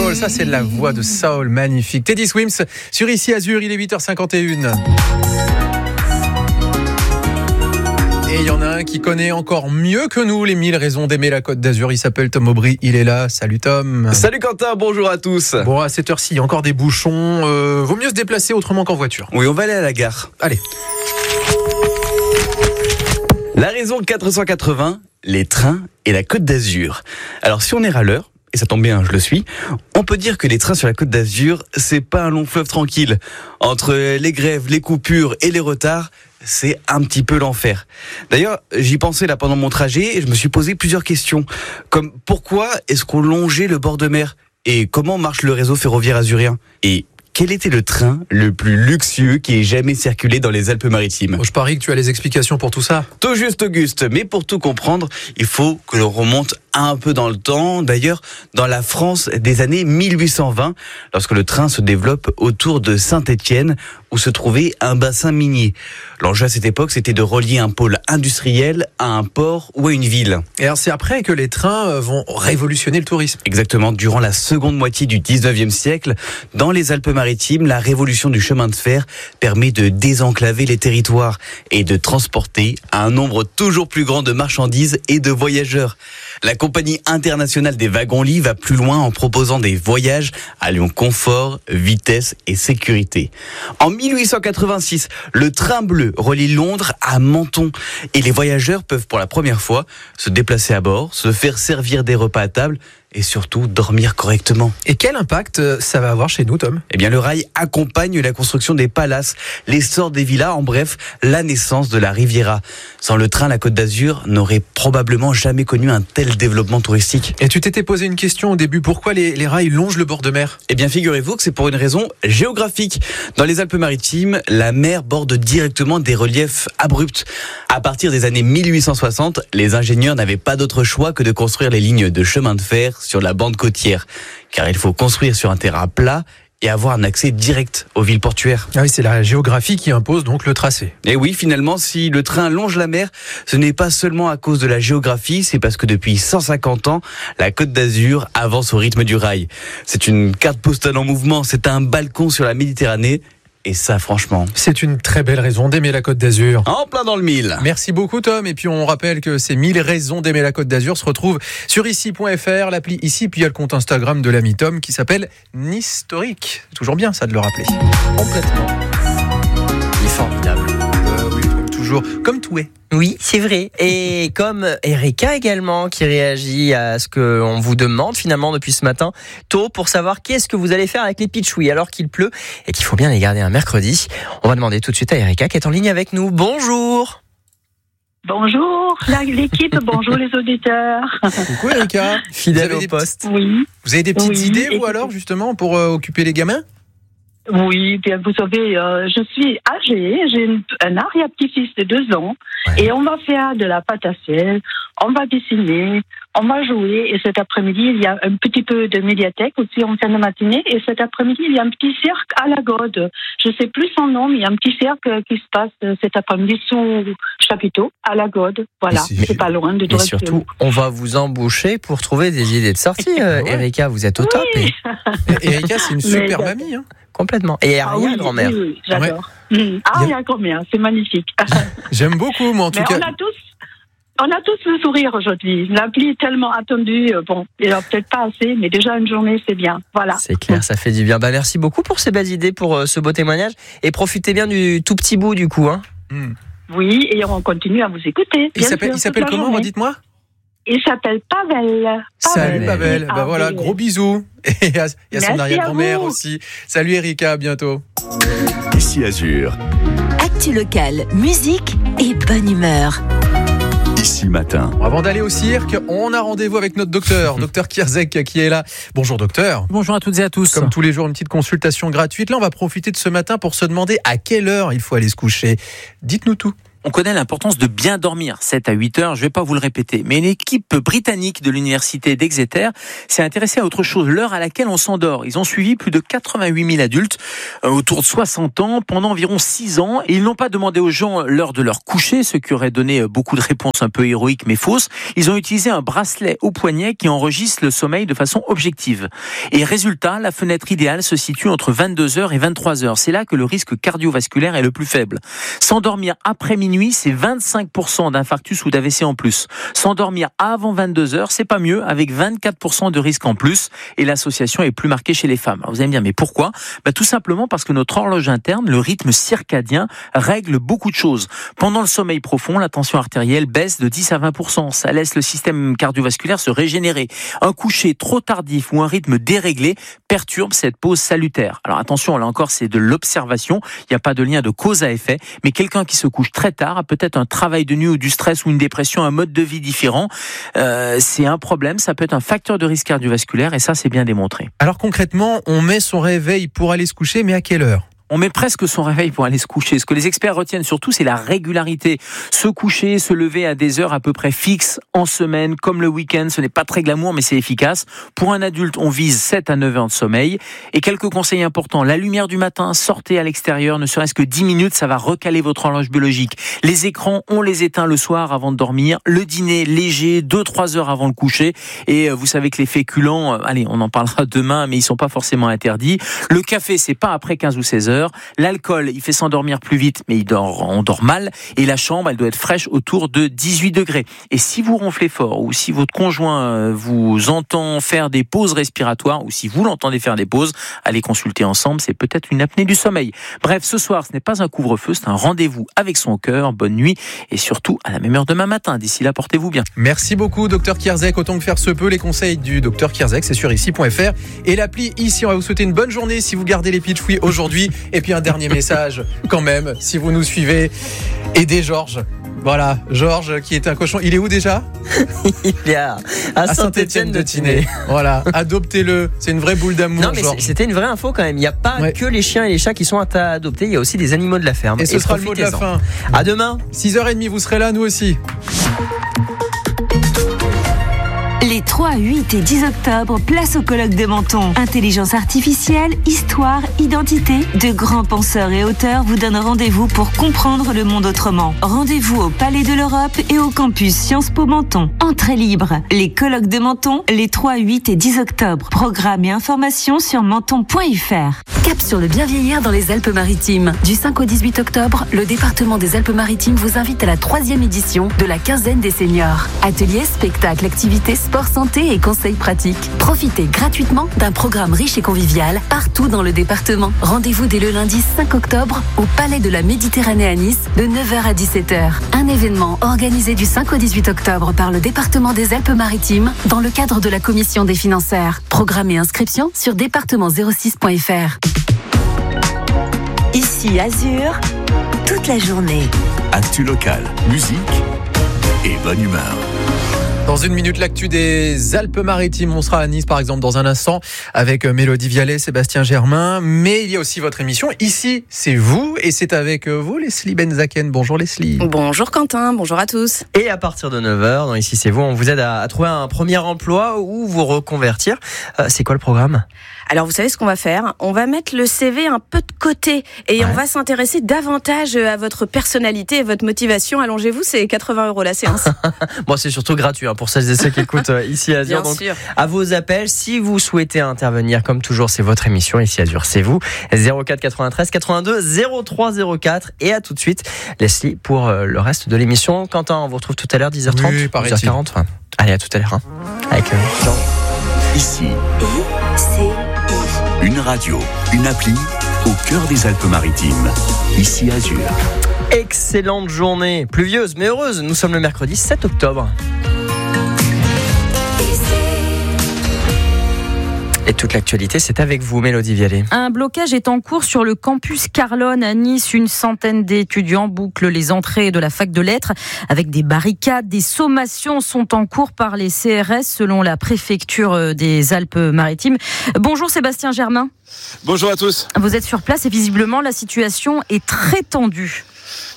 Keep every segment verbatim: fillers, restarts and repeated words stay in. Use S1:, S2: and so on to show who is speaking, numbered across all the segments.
S1: Soul, ça c'est la voix de Soul, magnifique. Teddy Swims sur Ici Azur, il est huit heures cinquante et une. Et il y en a un qui connaît encore mieux que nous les mille raisons d'aimer la Côte d'Azur. Il s'appelle Tom Aubry, il est là. Salut Tom.
S2: Salut Quentin, bonjour à tous.
S1: Bon, à cette heure-ci, il y a encore des bouchons. Euh, vaut mieux se déplacer autrement qu'en voiture.
S2: Oui, on va aller à la gare.
S1: Allez.
S2: La raison quatre cent quatre-vingts, les trains et la Côte d'Azur. Alors si on est râleur, et ça tombe bien, je le suis, on peut dire que les trains sur la Côte d'Azur, c'est pas un long fleuve tranquille. Entre les grèves, les coupures et les retards, c'est un petit peu l'enfer. D'ailleurs, j'y pensais là pendant mon trajet et je me suis posé plusieurs questions. Comme pourquoi est-ce qu'on longeait le bord de mer ? Et comment marche le réseau ferroviaire azurien ? Et quel était le train le plus luxueux qui ait jamais circulé dans les Alpes-Maritimes ?
S1: Bon, je parie que tu as les explications pour tout ça.
S2: Tout juste, Auguste. Mais pour tout comprendre, il faut que l'on remonte un peu dans le temps. D'ailleurs, dans la France des années mille huit cent vingt, lorsque le train se développe autour de Saint-Étienne, où se trouvait un bassin minier. L'enjeu à cette époque, c'était de relier un pôle industriel à un port ou à une ville.
S1: Et alors, c'est après que les trains vont révolutionner le tourisme.
S2: Exactement. Durant la seconde moitié du dix-neuvième siècle, dans les Alpes-Maritimes, la révolution du chemin de fer permet de désenclaver les territoires et de transporter un nombre toujours plus grand de marchandises et de voyageurs. La Compagnie internationale des wagons-lits va plus loin en proposant des voyages alliant confort, vitesse et sécurité. En mille huit cent quatre-vingt-six, le train bleu relie Londres à Menton et les voyageurs peuvent pour la première fois se déplacer à bord, se faire servir des repas à table et surtout dormir correctement.
S1: Et quel impact ça va avoir chez nous, Tom ?
S2: Eh bien, le rail accompagne la construction des palaces, l'essor des villas, en bref, la naissance de la Riviera. Sans le train, la Côte d'Azur n'aurait probablement jamais connu un tel développement touristique.
S1: Et tu t'étais posé une question au début, pourquoi les, les rails longent le bord de mer ?
S2: Eh bien, figurez-vous que c'est pour une raison géographique. Dans les Alpes-Maritimes, la mer borde directement des reliefs abrupts. À partir des années mille huit cent soixante, les ingénieurs n'avaient pas d'autre choix que de construire les lignes de chemin de fer sur la bande côtière, car il faut construire sur un terrain plat et avoir un accès direct aux villes portuaires.
S1: Ah oui, c'est la géographie qui impose donc le tracé.
S2: Et oui, finalement, si le train longe la mer, ce n'est pas seulement à cause de la géographie, c'est parce que depuis cent cinquante ans, la Côte d'Azur avance au rythme du rail. C'est une carte postale en mouvement, c'est un balcon sur la Méditerranée. Et ça, franchement,
S1: c'est une très belle raison d'aimer la Côte d'Azur.
S2: En plein dans le mille.
S1: Merci beaucoup, Tom. Et puis, on rappelle que ces mille raisons d'aimer la Côte d'Azur se retrouvent sur ici point f r, l'appli Ici, puis il y a le compte Instagram de l'ami Tom qui s'appelle Nistorique. C'est toujours bien, ça, de le rappeler. Complètement.
S3: Il est formidable.
S1: Euh, oui, comme toujours. Comme tout est.
S3: Oui, c'est vrai. Et comme Erika également qui réagit à ce qu'on vous demande finalement depuis ce matin tôt pour savoir qu'est-ce que vous allez faire avec les pitchouis alors qu'il pleut et qu'il faut bien les garder un mercredi. On va demander tout de suite à Erika qui est en ligne avec nous. Bonjour.
S4: Bonjour l'équipe, bonjour les auditeurs.
S1: Coucou Erika.
S3: Fidèle au poste.
S4: Oui.
S1: Vous avez des petites
S4: oui,
S1: idées vous
S4: et...
S1: alors justement pour euh, occuper les gamins ?
S4: Oui, bien vous savez, euh, je suis âgée, j'ai une, un arrière-petit-fils de deux ans, ouais. Et on va faire de la pâte à sel, on va dessiner, on va jouer, et cet après-midi, il y a un petit peu de médiathèque aussi en fin de matinée, et cet après-midi, il y a un petit cirque à la Gode. Je sais plus son nom, mais il y a un petit cirque qui se passe cet après-midi sous chapiteau à la Gode. Voilà, c'est, c'est pas loin de
S3: Dresde. Et surtout, on va vous embaucher pour trouver des idées de sortie. euh, ouais. Erika, vous êtes au top.
S4: Oui.
S1: Et... Erika, c'est une super mais, mamie, hein.
S3: Complètement. Et Aria,
S4: ah oui,
S3: grand-mère.
S4: Oui, oui, j'adore. Ouais. Mmh. Aria, grand-mère, c'est magnifique.
S1: J'aime beaucoup, moi, en tout
S4: mais
S1: cas.
S4: On a tous, on a tous le sourire aujourd'hui. L'appli est tellement attendue. Bon, il n'y en a peut-être pas assez, mais déjà une journée, c'est bien. Voilà.
S3: C'est clair, ça fait du bien. Bah, merci beaucoup pour ces belles idées, pour euh, ce beau témoignage. Et profitez bien du tout petit bout, du coup. Hein.
S4: Mmh. Oui, et on continue à vous écouter.
S1: Il s'appelle, sûr, il s'appelle comment, redites-moi ?
S4: Il s'appelle Pavel. Pavel.
S1: Salut Pavel. Bah voilà, gros bisous. Et il y a, il y a son arrière-grand-mère aussi. Salut Erika, à bientôt.
S5: Ici Azur.
S6: Actu locale, musique et bonne humeur.
S5: Ici matin.
S1: Avant d'aller au cirque, on a rendez-vous avec notre docteur, docteur Kierzek qui est là. Bonjour docteur.
S7: Bonjour à toutes et à tous.
S1: Comme tous les jours, une petite consultation gratuite. Là, on va profiter de ce matin pour se demander à quelle heure il faut aller se coucher. Dites-nous tout.
S7: on connaît l'importance de bien dormir, sept à huit heures, je vais pas vous le répéter. Mais une équipe britannique de l'université d'Exeter s'est intéressée à autre chose, l'heure à laquelle on s'endort. Ils ont suivi plus de quatre-vingt-huit mille adultes, euh, autour de soixante ans, pendant environ six ans. Et ils n'ont pas demandé aux gens l'heure de leur coucher, ce qui aurait donné beaucoup de réponses un peu héroïques mais fausses. Ils ont utilisé un bracelet au poignet qui enregistre le sommeil de façon objective. Et résultat, la fenêtre idéale se situe entre vingt-deux heures et vingt-trois heures. C'est là que le risque cardiovasculaire est le plus faible. S'endormir après minuit, c'est vingt-cinq pour cent d'infarctus ou d'A V C en plus. S'endormir avant vingt-deux heures, c'est pas mieux, avec vingt-quatre pour cent de risque en plus. Et l'association est plus marquée chez les femmes. Alors vous allez me dire, mais pourquoi ? Bah, tout simplement parce que notre horloge interne, le rythme circadien, règle beaucoup de choses. Pendant le sommeil profond, la tension artérielle baisse de dix à vingt pour cent. Ça laisse le système cardiovasculaire se régénérer. Un coucher trop tardif ou un rythme déréglé perturbe cette pause salutaire. Alors attention, là encore, c'est de l'observation. Il n'y a pas de lien de cause à effet. Mais quelqu'un qui se couche très tard a peut-être un travail de nuit ou du stress ou une dépression, un mode de vie différent. Euh, c'est un problème. Ça peut être un facteur de risque cardiovasculaire et ça, c'est bien démontré.
S1: Alors concrètement, on met son réveil pour aller se coucher, mais à quelle heure ?
S7: On met presque son réveil pour aller se coucher. Ce que les experts retiennent surtout, c'est la régularité. Se coucher, se lever à des heures à peu près fixes en semaine, comme le week-end. Ce n'est pas très glamour, mais c'est efficace. Pour un adulte, on vise sept à neuf heures de sommeil. Et quelques conseils importants. La lumière du matin, sortez à l'extérieur, ne serait-ce que dix minutes, ça va recaler votre horloge biologique. Les écrans, on les éteint le soir avant de dormir. Le dîner léger, deux à trois heures avant le coucher. Et vous savez que les féculents, allez, on en parlera demain, mais ils sont pas forcément interdits. Le café, c'est pas après quinze ou seize heures. L'alcool, il fait s'endormir plus vite, mais il dort, on dort mal. Et la chambre, elle doit être fraîche autour de dix-huit degrés. Et si vous ronflez fort, ou si votre conjoint vous entend faire des pauses respiratoires, ou si vous l'entendez faire des pauses, allez consulter ensemble, c'est peut-être une apnée du sommeil. Bref, ce soir, ce n'est pas un couvre-feu, c'est un rendez-vous avec son cœur. Bonne nuit, et surtout à la même heure demain matin. D'ici là, portez-vous bien.
S1: Merci beaucoup, docteur Kierzek. Autant que faire se peut, les conseils du docteur Kierzek, c'est sur ici point f r. Et l'appli Ici, on va vous souhaiter une bonne journée si vous gardez les pitchouis aujourd'hui. Et puis un dernier message, quand même, si vous nous suivez, aidez Georges. Voilà, Georges qui est un cochon. Il est où déjà ?
S3: Il est à, à, à Saint-Étienne-de-Tinée.
S1: Voilà, adoptez-le. C'est une vraie boule d'amour.
S3: Non, mais
S1: Georges.
S3: C'était une vraie info quand même. Il n'y a pas ouais. que les chiens et les chats qui sont à adopter. Il y a aussi des animaux de la ferme.
S1: Et ce et sera le mot de la fin.
S3: À demain.
S1: six heures trente, vous serez là, nous aussi.
S6: Les trois, huit et dix octobre, place au colloque de Menton. Intelligence artificielle, histoire, identité. De grands penseurs et auteurs vous donnent rendez-vous pour comprendre le monde autrement. Rendez-vous au Palais de l'Europe et au campus Sciences Po Menton. Entrée libre. Les colloques de Menton, les trois, huit et dix octobre. Programme et informations sur menton point f r.
S8: Cap sur le bien vieillir dans les Alpes-Maritimes. Du cinq au dix-huit octobre, le département des Alpes-Maritimes vous invite à la troisième édition de la quinzaine des seniors. Ateliers, spectacles, activités, sport, santé et conseils pratiques. Profitez gratuitement d'un programme riche et convivial partout dans le département. Rendez-vous dès le lundi cinq octobre au Palais de la Méditerranée à Nice de neuf heures à dix-sept heures. Un événement organisé du cinq au dix-huit octobre par le département des Alpes-Maritimes dans le cadre de la commission des financières. Programme et inscription sur département zéro six point f r.
S6: Ici Azur, toute la journée.
S5: Actu locale, musique et bonne humeur.
S1: Dans une minute, l'actu des Alpes-Maritimes. On sera à Nice, par exemple, dans un instant, avec Mélodie Vialet, Sébastien Germain. Mais il y a aussi votre émission. Ici, c'est vous. Et c'est avec vous, Leslie Benzaken. Bonjour, Leslie.
S9: Bonjour, Quentin. Bonjour à tous.
S3: Et à partir de neuf heures, dans Ici, c'est vous, on vous aide à, à trouver un premier emploi ou vous reconvertir. Euh, c'est quoi le programme ?
S9: Alors, vous savez ce qu'on va faire ? On va mettre le C V un peu de côté et ouais. on va s'intéresser davantage à votre personnalité et votre motivation. Allongez-vous, c'est quatre-vingts euros la séance.
S3: Bon, c'est surtout gratuit hein, pour celles et ceux qui écoutent euh, Ici Azur.
S9: Bien
S3: Donc,
S9: sûr.
S3: À vos appels, si vous souhaitez intervenir, comme toujours, c'est votre émission Ici Azur, c'est vous. zéro quatre quatre-vingt-treize quatre-vingt-deux zéro trois zéro quatre. Et à tout de suite, Leslie, pour euh, le reste de l'émission. Quentin, on vous retrouve tout à l'heure, dix heures trente,
S1: oui,
S3: dix heures quarante. Enfin, allez, à tout à l'heure. Hein, avec euh, Jean.
S5: Ici,
S6: c'est
S5: une radio, une appli au cœur des Alpes-Maritimes. Ici Azur.
S3: Excellente journée, pluvieuse mais heureuse. Nous sommes le mercredi sept octobre. Et toute l'actualité, c'est avec vous, Mélodie Vialet.
S10: Un blocage est en cours sur le campus Carlone à Nice. Une centaine d'étudiants bouclent les entrées de la fac de lettres avec des barricades. Des sommations sont en cours par les C R S selon la préfecture des Alpes-Maritimes. Bonjour Sébastien Germain.
S11: Bonjour à tous.
S10: Vous êtes sur place et visiblement la situation est très tendue.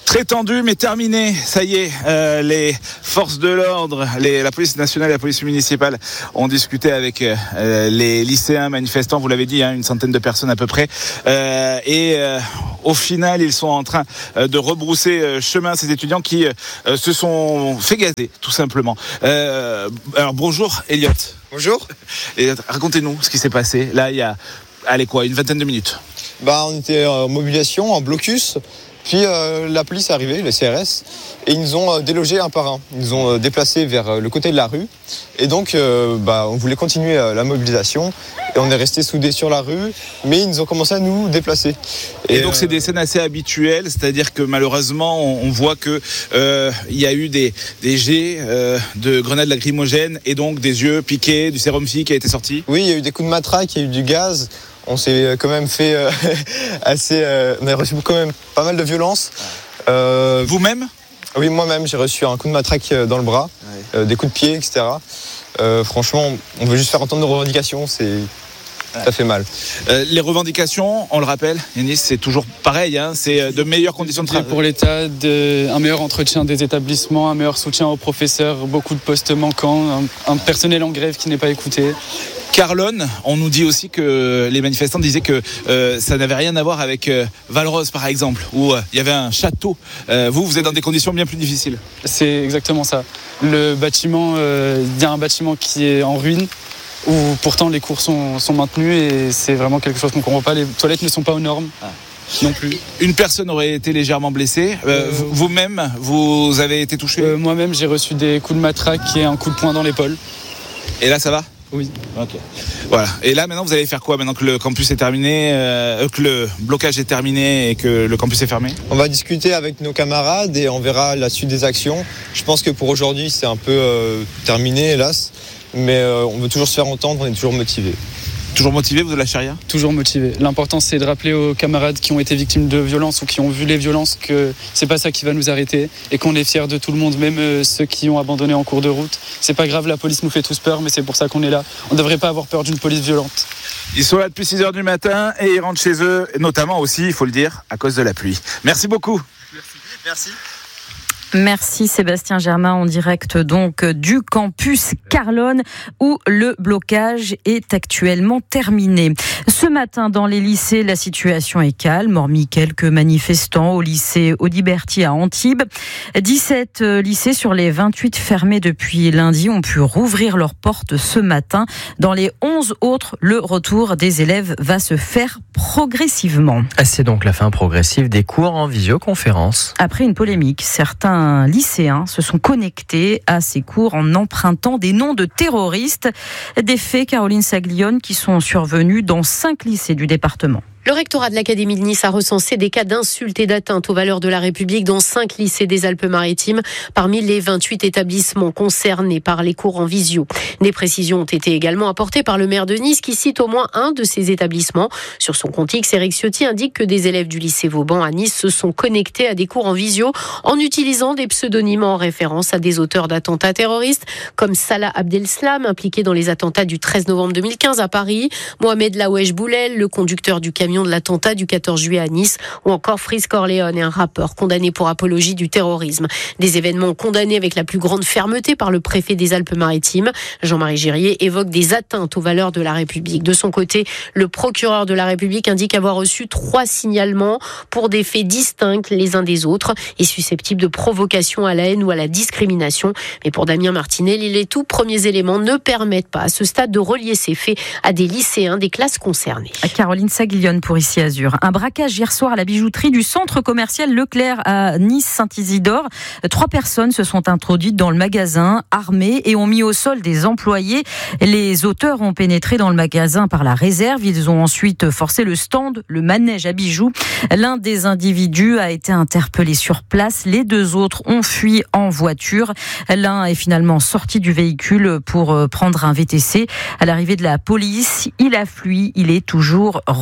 S11: Très tendu, mais terminé. Ça y est, euh, les forces de l'ordre, les, la police nationale et la police municipale ont discuté avec euh, les lycéens manifestants. Vous l'avez dit, hein, une centaine de personnes à peu près. Euh, et euh, au final, ils sont en train euh, de rebrousser euh, chemin ces étudiants qui euh, se sont fait gazer, tout simplement. Euh, alors bonjour, Elliot.
S12: Bonjour.
S11: Et racontez-nous ce qui s'est passé. Là, il y a, allez quoi, une vingtaine de minutes.
S12: Bah, on était en mobilisation, en blocus. Puis euh, la police est arrivée, le C R S, et ils nous ont euh, délogés un par un. Ils nous ont euh, déplacés vers euh, le côté de la rue. Et donc, euh, bah, on voulait continuer euh, la mobilisation. Et on est restés soudés sur la rue, mais ils nous ont commencé à nous déplacer.
S11: Et, et donc, euh... c'est des scènes assez habituelles, c'est-à-dire que malheureusement, on, on voit qu'il euh, y a eu des, des jets euh, de grenades lacrymogènes et donc des yeux piqués, du sérum phi qui a été sorti.
S12: Oui, il y a eu des coups de matraque, il y a eu du gaz. On s'est quand même fait euh, assez. Euh, on a reçu quand même pas mal de violence.
S11: Euh, Vous-même ?
S12: Oui, moi-même, j'ai reçu un coup de matraque dans le bras, ouais. euh, des coups de pied, et cetera. Euh, franchement, on veut juste faire entendre nos revendications, c'est. Ouais. Ça fait mal.
S11: Euh, les revendications, on le rappelle, Yanis, c'est toujours pareil, hein, c'est de meilleures conditions de travail.
S13: Pour l'État, de, un meilleur entretien des établissements, un meilleur soutien aux professeurs, beaucoup de postes manquants, un, un personnel en grève qui n'est pas écouté.
S11: Carlone, on nous dit aussi que les manifestants disaient que euh, ça n'avait rien à voir avec euh, Valrose par exemple, où euh, il y avait un château. Euh, vous, vous êtes dans des conditions bien plus difficiles.
S13: C'est exactement ça. Le bâtiment, il euh, y a un bâtiment qui est en ruine, où pourtant les cours sont, sont maintenus et c'est vraiment quelque chose qu'on ne comprend pas. Les toilettes ne sont pas aux normes. Ah. Non plus.
S11: Une personne aurait été légèrement blessée. Euh, euh, vous-même, vous avez été touché ?
S13: euh, Moi-même, j'ai reçu des coups de matraque et un coup de poing dans l'épaule.
S11: Et là, ça va ?
S13: Oui.
S11: Ok. Voilà. Et là, maintenant, vous allez faire quoi maintenant que le campus est terminé, euh, que le blocage est terminé et que le campus est fermé ?
S12: On va discuter avec nos camarades et on verra la suite des actions. Je pense que pour aujourd'hui, c'est un peu euh, terminé, hélas. Mais euh, on veut toujours se faire entendre, on est toujours motivés.
S11: Toujours motivé, vous ne lâchez rien ?
S13: Toujours motivé. L'important, c'est de rappeler aux camarades qui ont été victimes de violences ou qui ont vu les violences que c'est pas ça qui va nous arrêter et qu'on est fiers de tout le monde, même ceux qui ont abandonné en cours de route. C'est pas grave, la police nous fait tous peur, mais c'est pour ça qu'on est là. On ne devrait pas avoir peur d'une police violente.
S11: Ils sont là depuis six heures du matin et ils rentrent chez eux, notamment aussi, il faut le dire, à cause de la pluie. Merci beaucoup.
S12: Merci. Merci.
S10: Merci Sébastien Germain en direct donc du campus Carlone où le blocage est actuellement terminé. Ce matin dans les lycées, la situation est calme, hormis quelques manifestants au lycée Audiberti à Antibes. dix-sept lycées sur les vingt-huit fermés depuis lundi ont pu rouvrir leurs portes ce matin. Dans les onze autres, le retour des élèves va se faire progressivement.
S3: C'est donc la fin progressive des cours en visioconférence.
S10: Après une polémique, certains lycéens se sont connectés à ces cours en empruntant des noms de terroristes. Des faits, Caroline Saglione, qui sont survenus dans cinq lycées du département.
S14: Le rectorat de l'Académie de Nice a recensé des cas d'insultes et d'atteinte aux valeurs de la République dans cinq lycées des Alpes-Maritimes, parmi les vingt-huit établissements concernés par les cours en visio. Des précisions ont été également apportées par le maire de Nice, qui cite au moins un de ces établissements. Sur son compte X, Éric Ciotti indique que des élèves du lycée Vauban à Nice se sont connectés à des cours en visio en utilisant des pseudonymes en référence à des auteurs d'attentats terroristes, comme Salah Abdeslam, impliqué dans les attentats du treize novembre deux mille quinze à Paris, Mohamed Laouesh Boulel, le conducteur du camion de l'attentat du quatorze juillet à Nice, ou encore Freeze Corleone, un rappeur condamné pour apologie du terrorisme. Des événements condamnés avec la plus grande fermeté par le préfet des Alpes-Maritimes. Jean-Marie Girier évoque des atteintes aux valeurs de la République. De son côté, le procureur de la République indique avoir reçu trois signalements pour des faits distincts les uns des autres et susceptibles de provocation à la haine ou à la discrimination. Mais pour Damien Martinel, les tout premiers éléments ne permettent pas à ce stade de relier ces faits à des lycéens des classes concernées.
S10: Caroline Saglione pour Ici Azur. Un braquage hier soir à la bijouterie du centre commercial Leclerc à Nice-Saint-Isidore. Trois personnes se sont introduites dans le magasin armées et ont mis au sol des employés. Les auteurs ont pénétré dans le magasin par la réserve. Ils ont ensuite forcé le stand, le manège à bijoux. L'un des individus a été interpellé sur place. Les deux autres ont fui en voiture. L'un est finalement sorti du véhicule pour prendre un V T C. À l'arrivée de la police, il a fui. Il est toujours recherché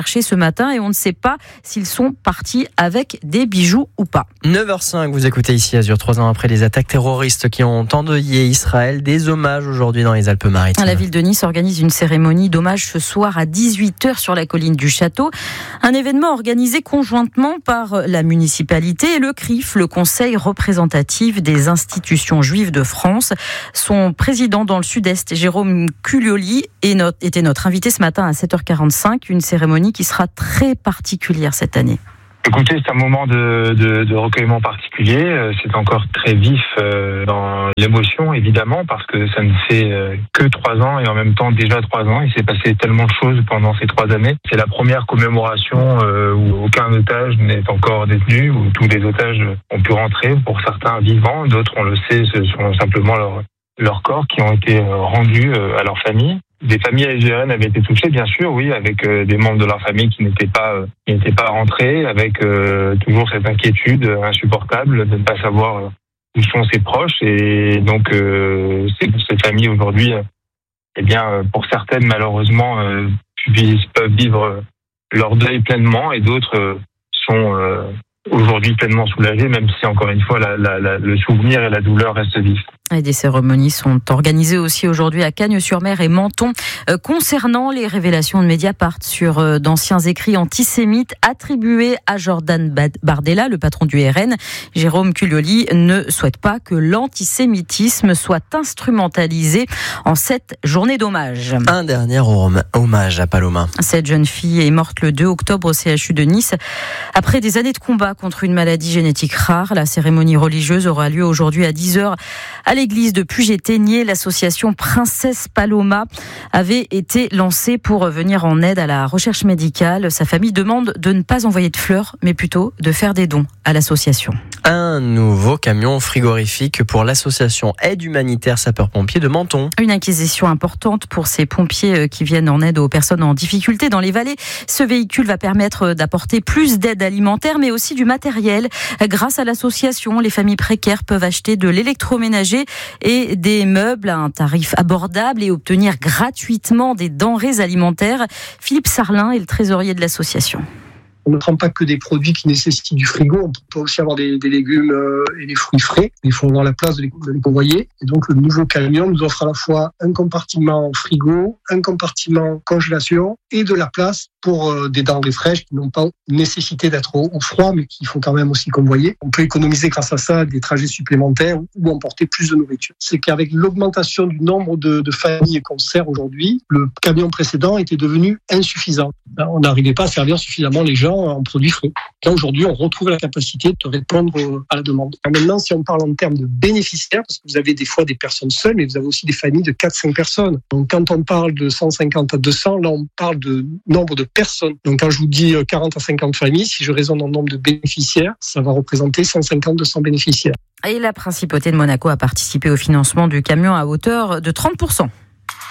S10: recherchés ce matin et on ne sait pas s'ils sont partis avec des bijoux ou pas.
S3: neuf heures cinq, vous écoutez ici Azur, trois ans après les attaques terroristes qui ont endeuillé Israël. Des hommages aujourd'hui dans les Alpes-Maritimes.
S10: La ville de Nice organise une cérémonie d'hommage ce soir à dix-huit heures sur la colline du Château. Un événement organisé conjointement par la municipalité et le C R I F, le Conseil représentatif des institutions juives de France. Son président dans le Sud-Est, Jérôme Cuglioli, était notre invité ce matin à sept heures quarante-cinq. Une cérémonie qui sera très particulière cette année.
S15: Écoutez, c'est un moment de, de, de recueillement particulier. C'est encore très vif dans l'émotion, évidemment, parce que ça ne fait que trois ans et en même temps déjà trois ans. Il s'est passé tellement de choses pendant ces trois années. C'est la première commémoration où aucun otage n'est encore détenu, où tous les otages ont pu rentrer, pour certains vivants, d'autres, on le sait, ce sont simplement leurs leurs corps qui ont été rendus à leur famille. Des familles algériennes avaient été touchées, bien sûr, oui, avec euh, des membres de leur famille qui n'étaient pas euh, qui n'étaient pas rentrés, avec euh, toujours cette inquiétude insupportable de ne pas savoir euh, où sont ses proches. Et donc, euh, ces, ces familles aujourd'hui, euh, eh bien, pour certaines, malheureusement, euh, peuvent vivre leur deuil pleinement, et d'autres euh, sont euh, aujourd'hui pleinement soulagées, même si, encore une fois, la, la, la, le souvenir et la douleur restent vifs.
S10: Et des cérémonies sont organisées aussi aujourd'hui à Cagnes-sur-Mer et Menton. Euh, concernant les révélations de Mediapart sur euh, d'anciens écrits antisémites attribués à Jordan Bardella, le patron du R N, Jérôme Cuglioli ne souhaite pas que l'antisémitisme soit instrumentalisé en cette journée d'hommage.
S3: Un dernier hommage à Paloma.
S10: Cette jeune fille est morte le deux octobre au C H U de Nice après des années de combat contre une maladie génétique rare. La cérémonie religieuse aura lieu aujourd'hui à dix heures à l'église de Puget-Théniers. L'association Princesse Paloma avait été lancée pour venir en aide à la recherche médicale. Sa famille demande de ne pas envoyer de fleurs, mais plutôt de faire des dons à l'association.
S3: Un nouveau camion frigorifique pour l'association Aide Humanitaire Sapeurs-Pompiers de Menton.
S10: Une acquisition importante pour ces pompiers qui viennent en aide aux personnes en difficulté dans les vallées. Ce véhicule va permettre d'apporter plus d'aide alimentaire, mais aussi du matériel. Grâce à l'association, les familles précaires peuvent acheter de l'électroménager et des meubles à un tarif abordable et obtenir gratuitement des denrées alimentaires. Philippe Sarlin est le trésorier de l'association.
S16: On ne prend pas que des produits qui nécessitent du frigo, on peut aussi avoir des, des légumes et des fruits frais. Il faut avoir la place de les, de les convoyer. Et donc le nouveau camion nous offre à la fois un compartiment frigo, un compartiment congélation et de la place pour euh, des denrées fraîches qui n'ont pas nécessité d'être au, au froid, mais qu'il faut quand même aussi convoyer. On peut économiser grâce à ça des trajets supplémentaires ou emporter plus de nourriture. C'est qu'avec l'augmentation du nombre de, de familles qu'on sert aujourd'hui, le camion précédent était devenu insuffisant. On n'arrivait pas à servir suffisamment les gens en produits frais. Là, aujourd'hui, on retrouve la capacité de répondre à la demande. Maintenant, si on parle en termes de bénéficiaires, parce que vous avez des fois des personnes seules, mais vous avez aussi des familles de quatre à cinq personnes. Donc, quand on parle de cent cinquante à deux cents, là, on parle de nombre de personnes. Donc, quand je vous dis quarante à cinquante familles, si je raisonne en nombre de bénéficiaires, ça va représenter cent cinquante à deux cents bénéficiaires.
S10: Et la Principauté de Monaco a participé au financement du camion à hauteur de trente pour cent.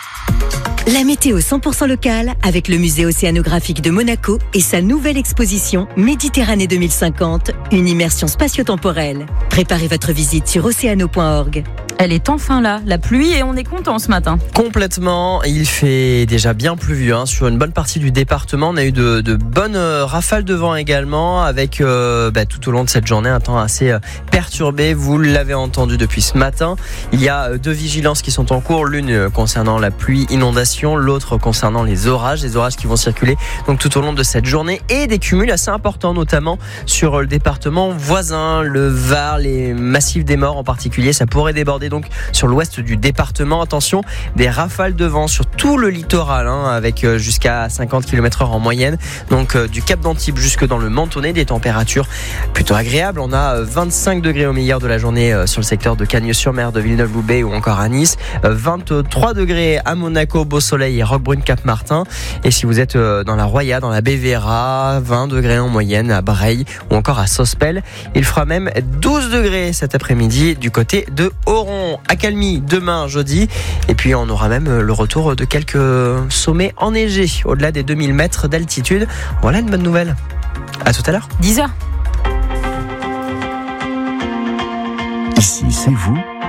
S17: La météo cent pour cent locale avec le musée océanographique de Monaco et sa nouvelle exposition Méditerranée deux mille cinquante, une immersion spatio-temporelle. Préparez votre visite sur océano point org.
S10: Elle est enfin là, la pluie, et on est content ce matin.
S3: Complètement, il fait déjà bien pluvieux hein, sur une bonne partie du département. On a eu de, de bonnes euh, rafales de vent également, avec euh, bah, tout au long de cette journée un temps assez euh, perturbé. Vous l'avez entendu depuis ce matin. Il y a euh, deux vigilances qui sont en cours, l'une euh, concernant la pluie inondation, l'autre concernant les orages, les orages qui vont circuler donc tout au long de cette journée, et des cumuls assez importants, notamment sur euh, le département voisin, le Var, les massifs des Morts en particulier. Ça pourrait déborder donc sur l'ouest du département. Attention, des rafales de vent sur tout le littoral hein, avec euh, jusqu'à cinquante kilomètres heure en moyenne, donc euh, du Cap d'Antibes jusque dans le Mentonnet. Des températures plutôt agréables. On a euh, vingt-cinq degrés au meilleur de la journée euh, sur le secteur de Cagnes-sur-Mer, de Villeneuve-Loubet ou encore à Nice, euh, vingt-trois degrés à Monaco, Beau Soleil et Roquebrune Cap-Martin. Et si vous êtes euh, dans la Roya, dans la Bévéra, vingt degrés en moyenne à Breil ou encore à Sospel. Il fera même douze degrés cet après-midi du côté de Oron. À Calmy demain jeudi, et puis on aura même le retour de quelques sommets enneigés au-delà des deux mille mètres d'altitude. Voilà une bonne nouvelle. À tout à l'heure.
S10: dix heures.
S5: Ici, c'est vous.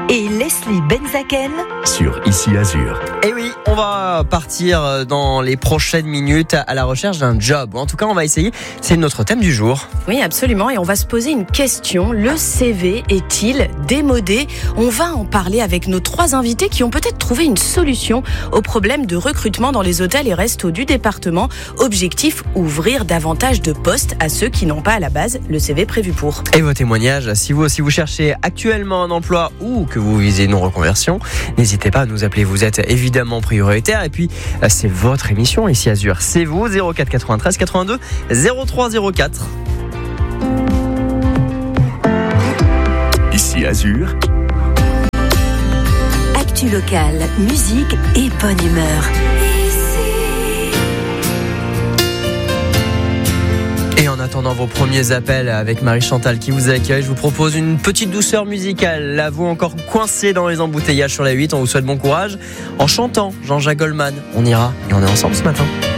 S17: et Leslie Benzaken
S5: sur Ici Azur.
S3: Et oui, on va partir dans les prochaines minutes à la recherche d'un job. En tout cas, on va essayer. C'est notre thème du jour.
S9: Oui, absolument. Et on va se poser une question. Le C V est-il démodé ? On va en parler avec nos trois invités qui ont peut-être trouvé une solution au problème de recrutement dans les hôtels et restos du département. Objectif, ouvrir davantage de postes à ceux qui n'ont pas à la base le C V prévu pour.
S3: Et vos témoignages, si vous aussi vous cherchez actuellement un emploi ou que vous visez une reconversion, n'hésitez pas à nous appeler. Vous êtes évidemment prioritaire. Et puis, c'est votre émission ici Azur. C'est vous, zéro quatre quatre-vingt-treize quatre-vingt-deux zéro trois zéro quatre.
S5: Ici Azur.
S17: Actu locale, musique et bonne humeur.
S3: Et en attendant vos premiers appels avec Marie-Chantal qui vous accueille, je vous propose une petite douceur musicale. Là, vous encore coincé dans les embouteillages sur la huit, on vous souhaite bon courage. En chantant Jean-Jacques Goldman, on ira et on est ensemble ce matin.